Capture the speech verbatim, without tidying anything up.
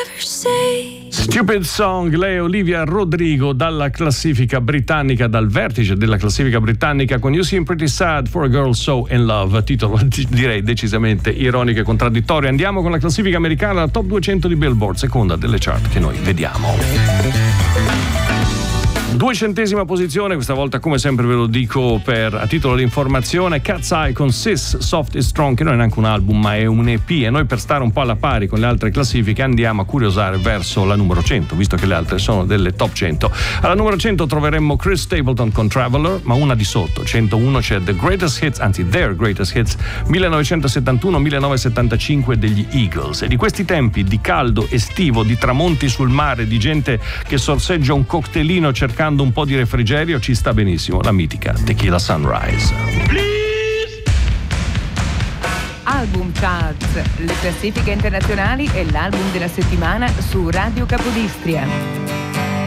ever say. Stupid Song, lei Olivia Rodrigo dalla classifica britannica, dal vertice della classifica britannica con You Seem Pretty Sad for a Girl So in Love, titolo direi decisamente ironico e contraddittorio. Andiamo con la classifica americana, la top duecento di Billboard, seconda delle chart che noi vediamo. Duecentesima posizione, questa volta come sempre ve lo dico per a titolo di informazione, Cat's Eye con Sis, Soft is Strong, che non è neanche un album ma è un E P, e noi per stare un po' alla pari con le altre classifiche andiamo a curiosare verso la numero cento, visto che le altre sono delle top cento. Alla numero cento troveremmo Chris Stapleton con Traveler, ma una di sotto, centouno, c'è The Greatest Hits, anzi Their Greatest Hits millenovecentosettantuno millenovecentosettantacinque degli Eagles. E di questi tempi di caldo estivo, di tramonti sul mare, di gente che sorseggia un cocktailino cercando un po' di refrigerio, ci sta benissimo la mitica Tequila Sunrise. Please. Album Charts, le classifiche internazionali e l'album della settimana su Radio Capodistria.